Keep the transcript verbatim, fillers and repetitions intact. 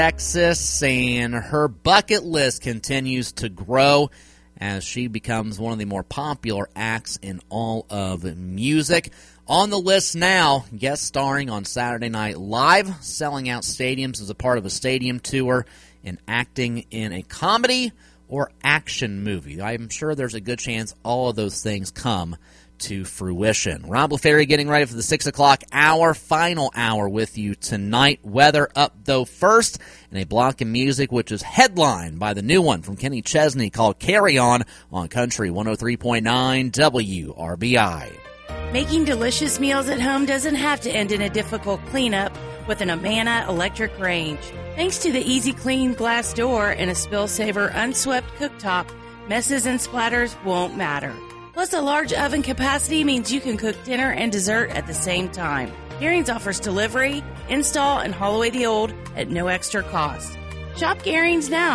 Texas, and her bucket list continues to grow as she becomes one of the more popular acts in all of music. On the list now, guest starring on Saturday Night Live, selling out stadiums as a part of a stadium tour, and acting in a comedy or action movie. I'm sure there's a good chance all of those things come to fruition. Rob LaFerry getting ready for the six o'clock hour, final hour with you tonight. Weather up, though, first, and a block of music which is headlined by the new one from Kenny Chesney called Carry On on Country one oh three point nine W R B I. Making delicious meals at home doesn't have to end in a difficult cleanup with an Amana electric range. Thanks to the easy clean glass door and a spill saver unswept cooktop, messes and splatters won't matter. Plus, a large oven capacity means you can cook dinner and dessert at the same time. Garings offers delivery, install, and haul away the old at no extra cost. Shop Garings now.